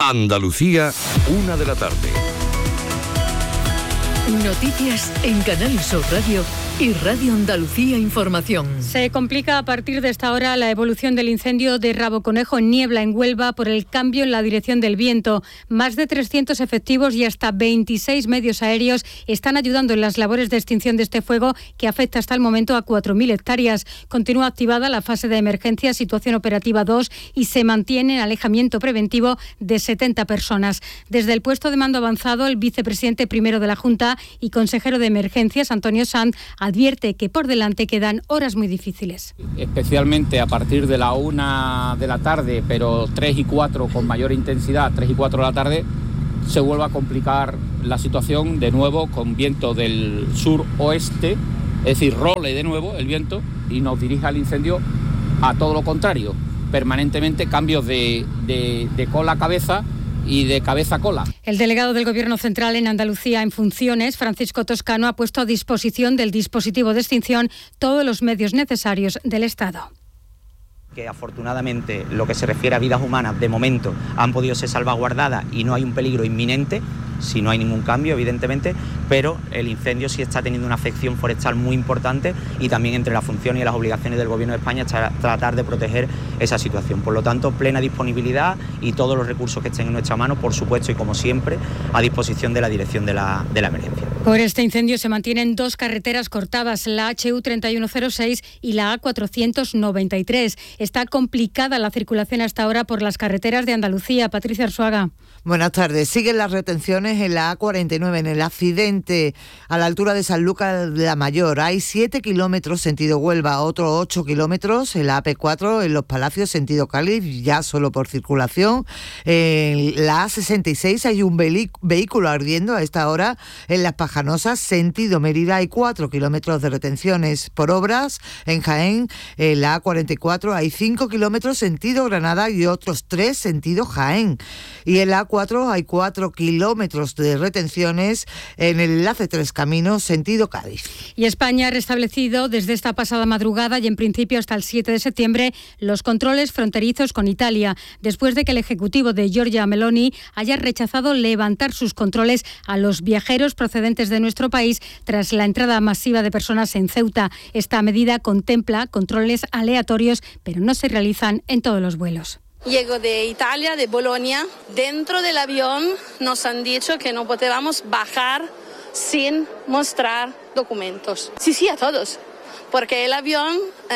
Andalucía, 1 de la tarde. Noticias en Canal Sur Radio y Radio Andalucía Información. Se complica a partir de esta hora la evolución del incendio de Rabo Conejo en Niebla, en Huelva, por el cambio en la dirección del viento. Más de 300 efectivos y hasta 26 medios aéreos están ayudando en las labores de extinción de este fuego que afecta hasta el momento a 4.000 hectáreas. Continúa activada la fase de emergencia, situación operativa 2, y se mantiene el alejamiento preventivo de 70 personas. Desde el puesto de mando avanzado, el vicepresidente primero de la Junta y consejero de Emergencias, Antonio Sanz, advierte que por delante quedan horas muy difíciles. Especialmente a partir de la 1 de la tarde, pero 3 y 4 con mayor intensidad, 3 y 4 de la tarde, se vuelve a complicar la situación de nuevo con viento del sur-oeste, es decir, role de nuevo el viento y nos dirige al incendio a todo lo contrario, permanentemente cambios de cola a cabeza y de cabeza a cola. El delegado del Gobierno Central en Andalucía en funciones, Francisco Toscano, ha puesto a disposición del dispositivo de extinción todos los medios necesarios del Estado. Que afortunadamente lo que se refiere a vidas humanas de momento han podido ser salvaguardadas y no hay un peligro inminente, si no hay ningún cambio evidentemente, pero el incendio sí está teniendo una afección forestal muy importante y también entre las funciones y las obligaciones del Gobierno de España tratar de proteger esa situación. Por lo tanto, plena disponibilidad y todos los recursos que estén en nuestra mano, por supuesto y como siempre, a disposición de la dirección de la emergencia. Por este incendio se mantienen 2 carreteras cortadas, la HU 3106 y la A493. Está complicada la circulación hasta ahora por las carreteras de Andalucía. Patricia Arzuaga. Buenas tardes. Siguen las retenciones en la A49, en el accidente a la altura de Sanlúcar de la Mayor. Hay 7 kilómetros sentido Huelva, otros 8 kilómetros en la AP4, en Los Palacios, sentido Cádiz, ya solo por circulación. En la A66 hay un vehículo ardiendo a esta hora en Las Pajanosas, sentido Mérida. Hay 4 kilómetros de retenciones por obras. En Jaén, en la A44, hay 5 kilómetros sentido Granada y otros 3 sentido Jaén. Y en la A4 hay 4 kilómetros de retenciones en el enlace Tres Caminos, sentido Cádiz. Y España ha restablecido desde esta pasada madrugada y en principio hasta el 7 de septiembre los controles fronterizos con Italia, después de que el Ejecutivo de Giorgia Meloni haya rechazado levantar sus controles a los viajeros procedentes de nuestro país tras la entrada masiva de personas en Ceuta. Esta medida contempla controles aleatorios, pero no se realizan en todos los vuelos. Llego de Italia, de Bolonia. Dentro del avión nos han dicho que no podíamos bajar sin mostrar documentos. Sí, a todos, porque el avión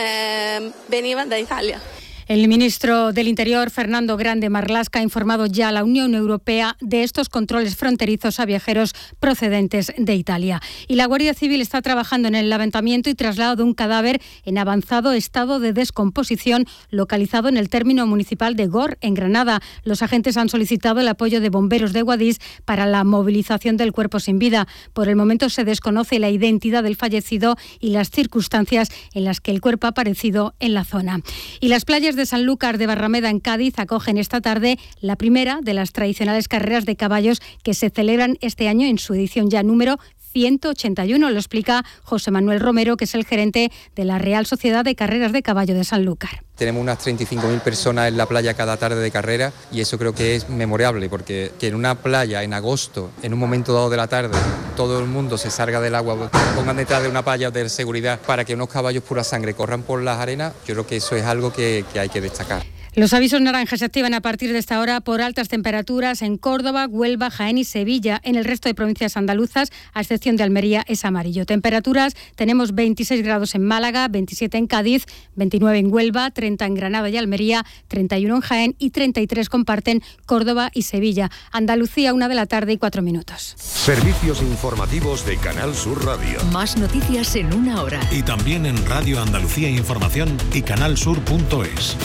venía de Italia. El ministro del Interior, Fernando Grande Marlaska, ha informado ya a la Unión Europea de estos controles fronterizos a viajeros procedentes de Italia. Y la Guardia Civil está trabajando en el levantamiento y traslado de un cadáver en avanzado estado de descomposición localizado en el término municipal de Gor, en Granada. Los agentes han solicitado el apoyo de bomberos de Guadix para la movilización del cuerpo sin vida. Por el momento se desconoce la identidad del fallecido y las circunstancias en las que el cuerpo ha aparecido en la zona. Y las playas de Sanlúcar de Barrameda, en Cádiz, acogen esta tarde la primera de las tradicionales carreras de caballos que se celebran este año en su edición ya número 181. Lo explica José Manuel Romero, que es el gerente de la Real Sociedad de Carreras de Caballo de Sanlúcar. Tenemos unas 35.000 personas en la playa cada tarde de carrera y eso creo que es memorable, porque que en una playa en agosto, en un momento dado de la tarde, todo el mundo se salga del agua, pongan detrás de una valla de seguridad para que unos caballos pura sangre corran por las arenas, yo creo que eso es algo que hay que destacar. Los avisos naranjas se activan a partir de esta hora por altas temperaturas en Córdoba, Huelva, Jaén y Sevilla. En el resto de provincias andaluzas, a excepción de Almería, es amarillo. Temperaturas, tenemos 26 grados en Málaga, 27 en Cádiz, 29 en Huelva, 30 en Granada y Almería, 31 en Jaén y 33 comparten Córdoba y Sevilla. Andalucía, 1 de la tarde y 4 minutos. Servicios informativos de Canal Sur Radio. Más noticias en 1 hora. Y también en Radio Andalucía Información y canalsur.es.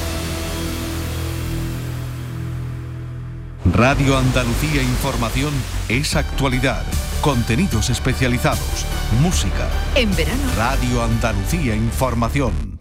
Radio Andalucía Información es actualidad, contenidos especializados, música. En verano. Radio Andalucía Información.